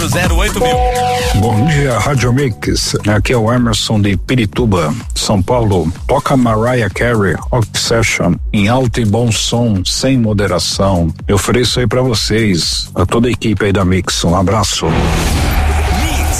3408.000. Bom dia, Rádio Mix. Aqui é o Emerson de Pirituba, São Paulo. Toca Mariah Carey, Obsession, em alto e bom som, sem moderação. Eu ofereço aí pra vocês, a toda a equipe aí da Mix. Um abraço.